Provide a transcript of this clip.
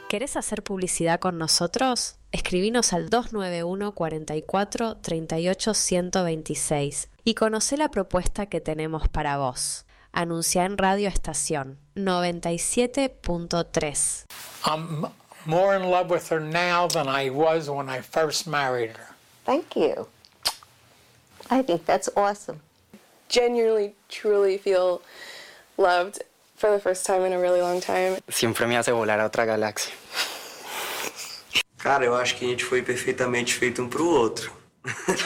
¿Querés hacer publicidad con nosotros? Escribinos al 291 44 38 126 y conocé la propuesta que tenemos para vos. Anuncia en Radio Estación 97.3. I'm more in love with her now than I was when I first married her. Thank you. I think that's awesome. Genuinely, truly feel loved for the first time in a really long time. Siempre me hace volar a outra galáxia. Cara, eu acho que a gente foi perfeitamente feito um pro outro.